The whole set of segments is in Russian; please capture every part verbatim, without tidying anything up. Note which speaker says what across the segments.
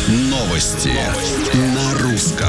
Speaker 1: Новости на русском.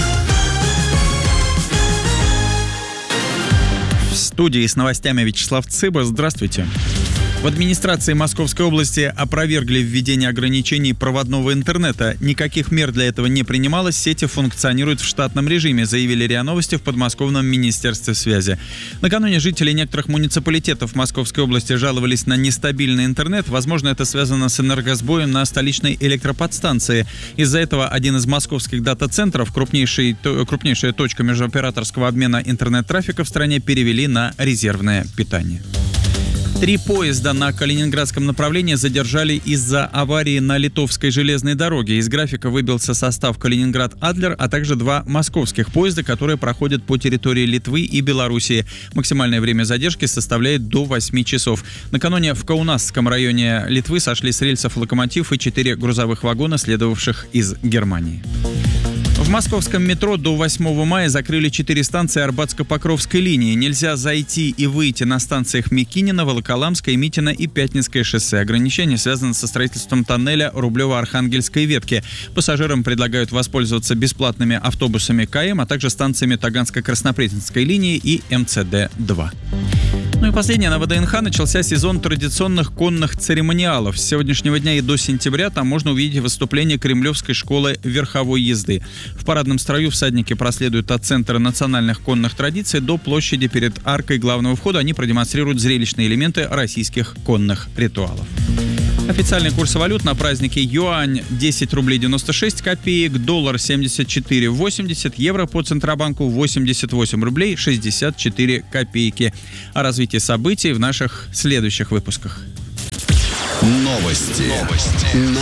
Speaker 2: В студии с новостями Вячеслав Цыба. Здравствуйте. В администрации Московской области опровергли введение ограничений проводного интернета. Никаких мер для этого не принималось, сети функционируют в штатном режиме, заявили РИА Новости в подмосковном министерстве связи. Накануне жители некоторых муниципалитетов Московской области жаловались на нестабильный интернет. Возможно, это связано с энергосбоем на столичной электроподстанции. Из-за этого один из московских дата-центров, крупнейший, крупнейшая точка межооператорского обмена интернет-трафика в стране, перевели на резервное питание. Три поезда на калининградском направлении задержали из-за аварии на Литовской железной дороге. Из графика выбился состав Калининград-Адлер, а также два московских поезда, которые проходят по территории Литвы и Белоруссии. Максимальное время задержки составляет до восьми часов. Накануне в Каунасском районе Литвы сошли с рельсов локомотив и четыре грузовых вагона, следовавших из Германии. В московском метро до восьмого мая закрыли четыре станции Арбатско-Покровской линии. Нельзя зайти и выйти на станциях Микинина, Волоколамское, Митина и Пятницкое шоссе. Ограничения связаны со строительством тоннеля Рублево-Архангельской ветки. Пассажирам предлагают воспользоваться бесплатными автобусами КМ, а также станциями Таганско-Краснопресненской линии и эм цэ дэ два. Ну и последнее. На вэ дэ эн ха начался сезон традиционных конных церемониалов. С сегодняшнего дня и до сентября там можно увидеть выступление Кремлевской школы верховой езды. В парадном строю всадники проследуют от Центра национальных конных традиций до площади перед аркой главного входа. Они продемонстрируют зрелищные элементы российских конных ритуалов. Официальный курс валют на празднике: юань десять рублей девяносто шесть копеек, доллар семьдесят четыре восемьдесят, евро по Центробанку восемьдесят восемь рублей шестьдесят четыре копейки. О развитии событий в наших следующих выпусках.
Speaker 1: Новости, Новости. на